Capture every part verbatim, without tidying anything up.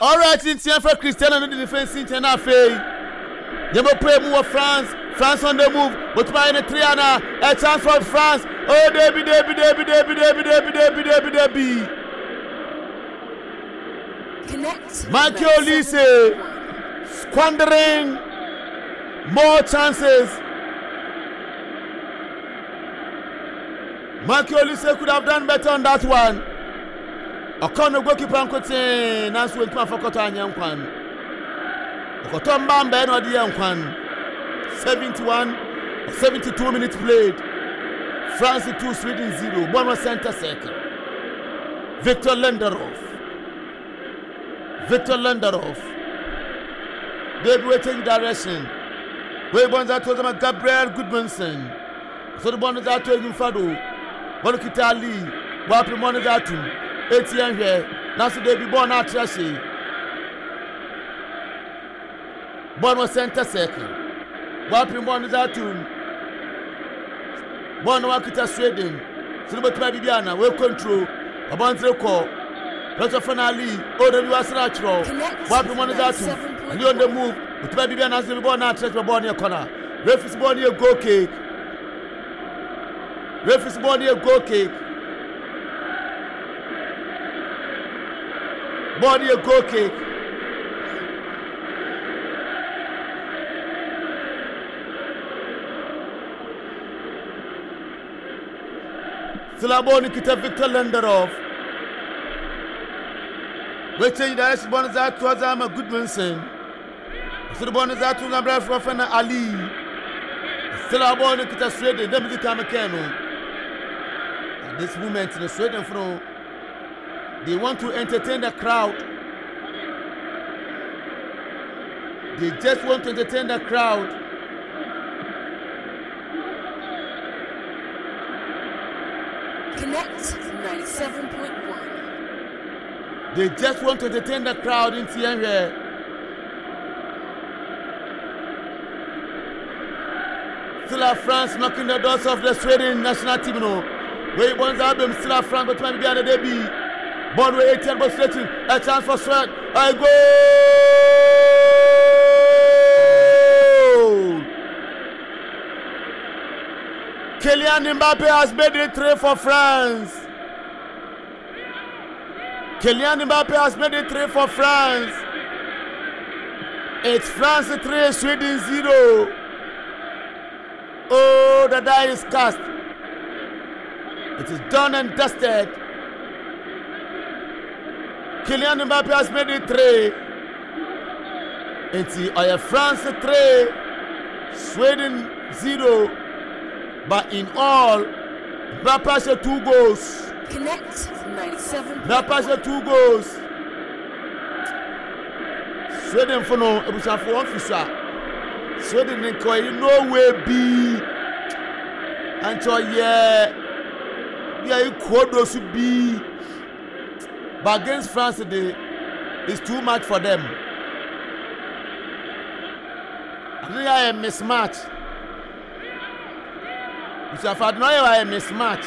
All right, in time for Cristiano in the defense in Tenafei. Yemo play move France. France on the move. But by in a Triana. A chance for France. Oh, Debbie, Debbie, Debbie, Debbie, Debbie, Debbie, Debbie, Debbie, Debbie. Connect. Michael Olise squandering more chances. Michael Olise could have done better on that one. Okono goalkeeper nkotin nanso wentuma fokoto anyankwan. Okoto mbamba no de yankwan. seventy-one seventy-two minutes played. France two, Sweden zero. One was center circle. Victor Lindelof. Victor Lindelof. They were taking direction. We bonds out to them Gabriel Goodmanson. So the bonds out to him Fado. Bolokitali. Wapi bonds out to Etienne here. Now so they be born out trashy. One was center circle. Wapi bonds out to one wakita Sweden. So the baby Bibiana will control a bonds call. Lots of finally, oh, the U S natural. Wapi bonds out to and you on the move. But baby Bibiana has to be born out to born your corner. Ref is born your goal kick. Ref is born your goal kick. Body a goal kick. Silaboni kita Victor Lindelof. We change direction. Bonus out to Azama Goodmanson. So the bonus out to Gabriel Fofana Ali. Silaboni kita Sweden. Them the Kamakeno. At this moment in the Sweden front. They want to entertain the crowd. They just want to entertain the crowd. Connect ninety-seven point one. They just want to entertain the crowd in here. Still France knocking the doors of the Sweden national team. No, where once album still France, but maybe the debut. Born with eighteen but stretching. A chance for Sweden. I go. Kylian Mbappe has made it three for France. Kylian Mbappe has made it three for France. It's France three, Sweden zero. Oh, the die is cast. It is done and dusted. Kylian Mbappe has made it three. It's uh, France three, Sweden zero. But in all, Mbappe has two goals. Connect ninety-seven. Mbappe has two goals. Sweden for no, it was for one fisher. Sweden in Koy, no way be. And so, yeah, yeah, you could also be. But against France today, it's too much for them. I think I am a mismatch. If I had no a mismatch.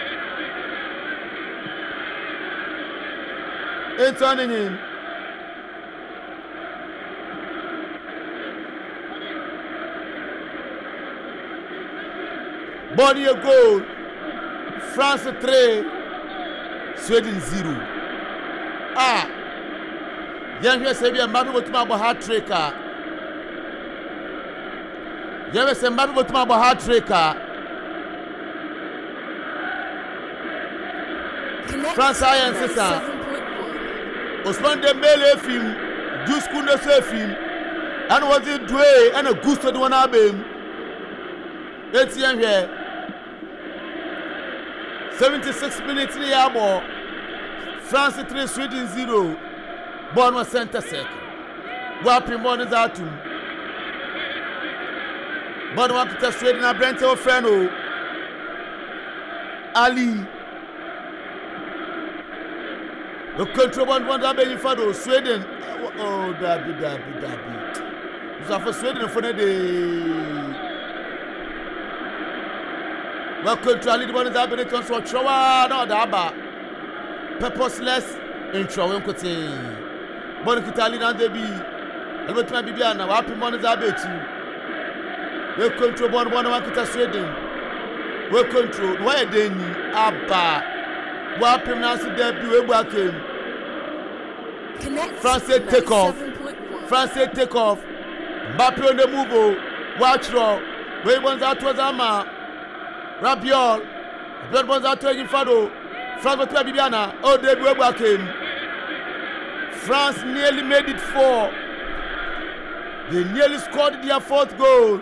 It's turning in. Body a goal. France three, Sweden zero. Ah, young say be a man with my hat tricker. Yes, a man with my hat tricker. France Science sister. Osman Dembele film, Juice Kunde say film, and was it Dway and a goose to the one album. Let's see here. seventy-six minutes in the hour. France three, Sweden zero. Born was center circle. Wapi Morning Zatum. Born was Peter Sweden and Brent O'Freno. Ali. The control one one that be for Sweden. Oh, Dabi, Dabi, Dabi. It's for Sweden for the well, control the one that be the control. Trawa, no, Daba. Purposeless intro. Bon Kitali na de bi. Elbetuma Bibiana wapi mon Zabeti. We control bon bon wa kita Sweden. We control why deni aba. Wapi na si de bi we gbakem. Connect France take off. ninety-seven point one. France take off. Mbappe on the move. Watch row. We bonds out to Zama. Rabiol. Rabiol bonds out to Infado. France with Bibiana. Oh, they were back in. France nearly made it four. They nearly scored their fourth goal.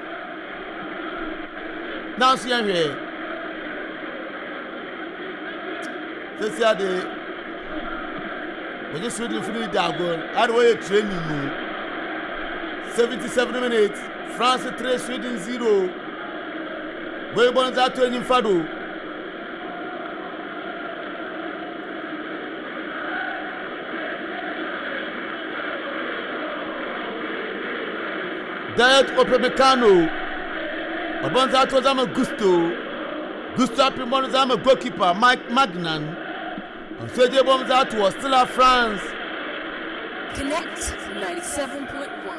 Now see I'm here. This is the when you shoot in front of that goal. How do you training me? seventy-seven minutes. France three, Sweden zero. We bonds out to Infado. Diet Opemecano. Abonza to Zama Gusto. Gusto Apimon Zama goalkeeper Mike Magnan. And Sergio Bonza to still a France. Connect ninety-seven point one.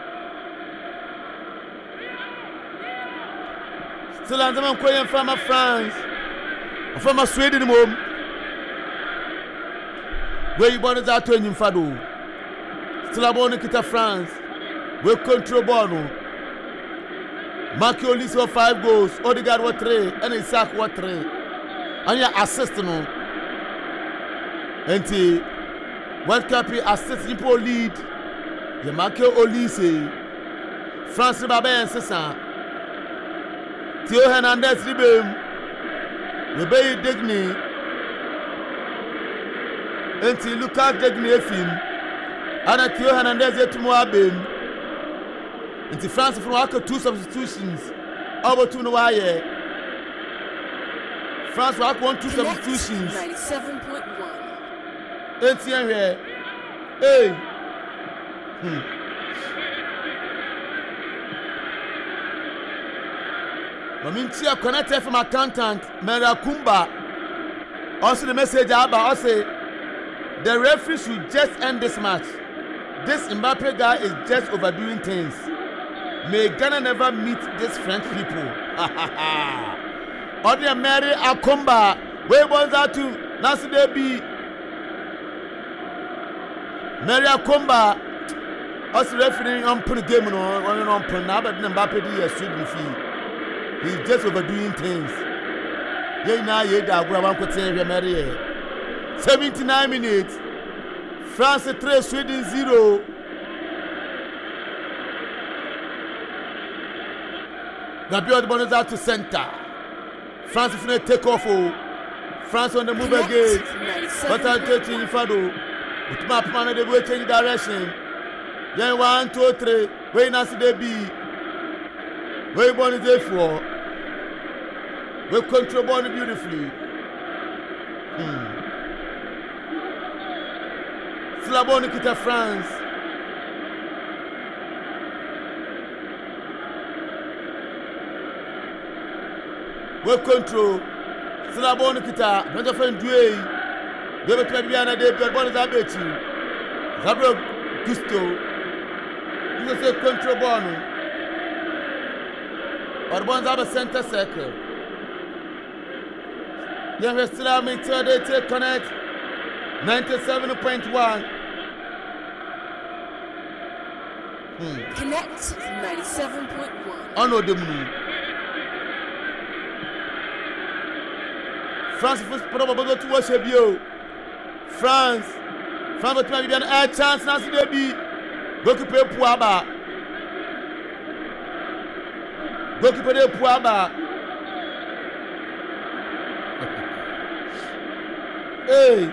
Still a Zama Koyan from France. From a Sweden home. Where you born is out to Infado. Still a born in France. We control Bono. Marquio Liso five goals. Odegaard what three. And Isaac what three. And your assist no. And the World Cup assist you for lead. The Marquio Olise. France Babe and Sessa. Theo Hernandez Ribem. Rebey Degny. And the Lucas Degny Efin. And Theo Hernandez Etumoabem. Into France from Waka two substitutions. Over two no wire. France Waka one two Connect substitutions. ninety-seven point one. Ain't here. Hey. Hmm. Mamintia connected from accountant Mera Kumba. Also the message Abba also the referee should just end this match. This Mbappe guy is just overdoing things. May Ghana never meet these French people. Ordinary Mary Akomba. Where was that to Nancy Debi? Mary Akomba. Us refereeing on put a game on on put now, but Mbappe is shooting fee. He's just overdoing things. Yeah, now yeah, that we want to say Mary. seventy-nine minutes. France three, Sweden zero. Gabriel Bonnes out to center. France is going to take off. France on the move again. But I'll take you in Fado. With map man, they will change direction. Then one, two, three. Where Nancy they be? Where Bonnes is there for? We control Bonnes beautifully. Hmm. Slabon kita France. We control. Slabon kita. Don't find way. They will try to be another day. Bonnes abeti. Gabriel Gusto. You say control Bonnes. Or Bonnes have a center circle. Then we still have me third. They take connect. ninety-seven point one. Hmm. Connect ninety-seven point one. On the moon. France first probably to watch a bio. France. France will be an air chance. Nancy Debi. Goalkeeper Puaba. Goalkeeper Puaba. Hey.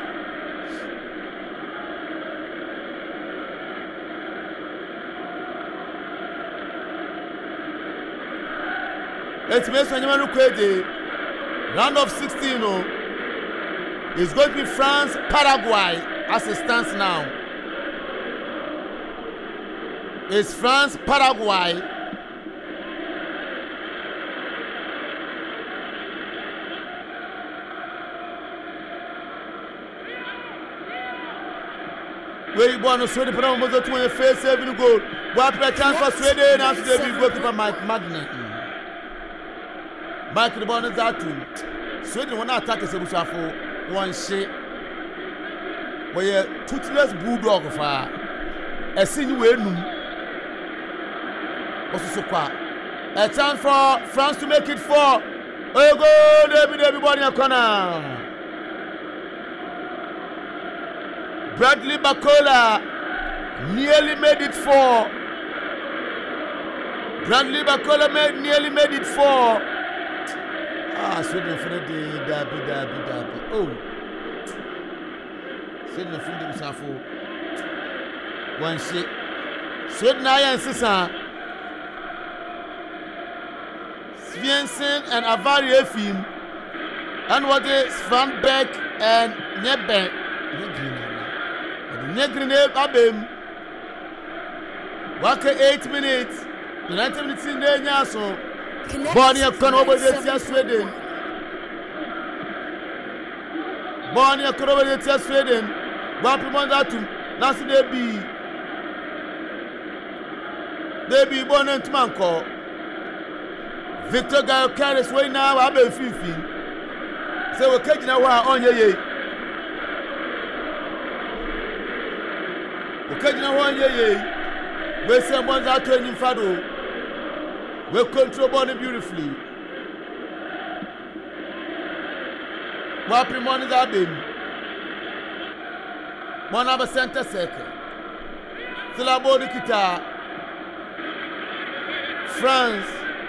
It's Mason Yamanu Kwede. Round of sixteen. Oh, it's going to be France, Paraguay as it stands now. It's France, Paraguay. Where you born Sweden, but almost a twenty face saving goal. What play chance for Sweden after they be goalkeeper Mike Magnet. Mike the ball is that too. Sweden will not attack a Sebusafo one shit. Where you're toothless bulldog of fire. A senior way. What's so quiet? A chance for France to make it four. Oh, go, David, everybody in a corner. Bradley Bacola nearly made it four. Bradley Bacola made, nearly made it four. Ah, Sweden for the day, Dabby, Dabby, Dabby. Oh, Sweden for the Safo. One shit. Sweden, I and Sissa. Svensen and Avari Efim. And what is Van Beck and Nebe. Negrine Abem. Waka eight minutes. ninety minutes in the Nyaso. Bonnie can over the Sweden. Bonnie can over the Sweden. Wapi Mondatum. Nancy Debbie. Debbie Bonnet Manco. Victor Gaio carries way now. Abe Fifi. So we're catching our on ye. Okajina one ye we someone's out to any fado. We control body beautifully. Wapi money that bim. One of a center circle. Silabo Nikita. France.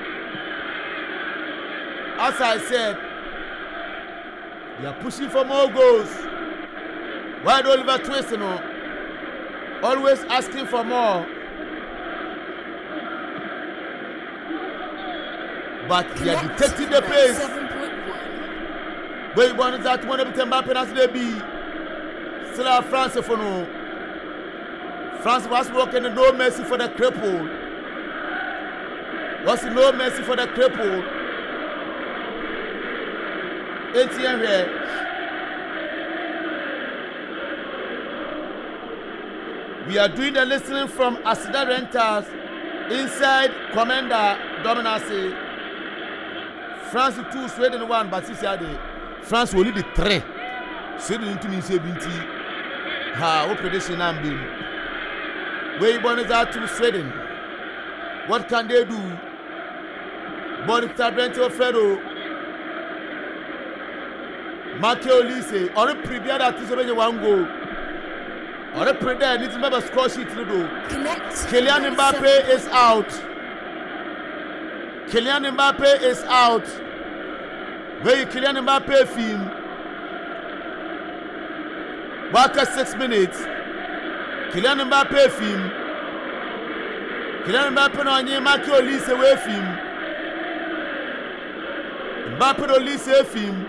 As I said, you are pushing for more goals. Why do Oliver Twist, you know? Always asking for more. But they are detecting the pace. Where you want that one of the Mbappe as they be. Still have France for no. France was working no mercy for the cripple. Was no mercy for the cripple. A T M here. We are doing the listening from Asida Rentals inside Commander Dominasi. France two, Sweden one, but this year France will lead the three. Sweden into me seventy. Ha, what prediction I'm being. Where you born is out to Sweden. What can they do? Born to Brento Fredo. Marco Lise, or a preview that is already one goal. Or a preview needs to remember score sheet to do. Kylian Mbappe is out. Kylian Mbappe is out. Where Kylian Mbappe film. Back at six minutes. Kylian Mbappe film. Kylian Mbappe no anye Marco Lise away film. Mbappe no Lise film.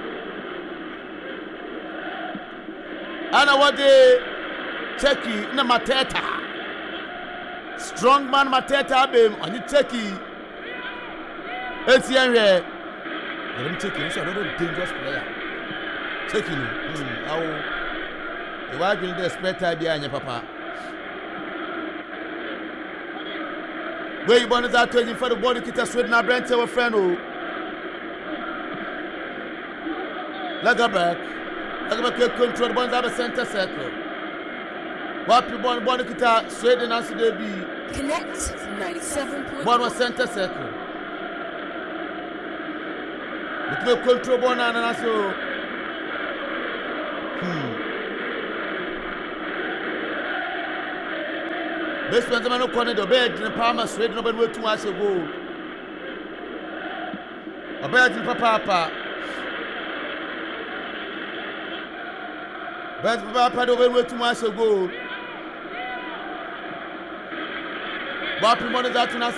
Ana wade Cheki na Mateta. Strong man Mateta abem on you Cheki. Etienne here. Let him take it. He's another dangerous player. Cheki no. Hmm. How? You are going to expect idea in your papa. Where you born is out to for the body kita Sweden na Brent our friend oh. Lagerberg. Lagerberg control the ball at the center circle. What people born body kita Sweden as they be. Connect ninety-seven point one. Ball was center circle. It will control ball and also. Hmm. This one's a man who cornered the bed in the Palmer Sweden over way two hours ago. A bed in Papa. Bed in Papa over way two hours ago. What people want to